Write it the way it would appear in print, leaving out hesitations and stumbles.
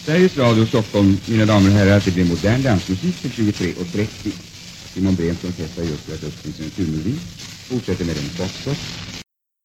Sveriges Radio Stockholm, mina damer och herrar, att det blir modern dansmusik till 23:30. Simon Bremsson testar just rätt upp sin turmelodi. Fortsätter med en foxtrot.